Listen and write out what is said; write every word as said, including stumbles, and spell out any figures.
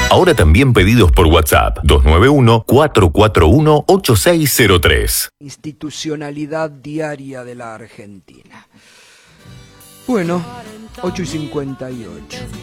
Ahora también pedidos por WhatsApp dos nueve uno, cuatro cuatro uno, ocho seis cero tres. Institucionalidad diaria de la Argentina. Bueno, ocho y cincuenta y ocho.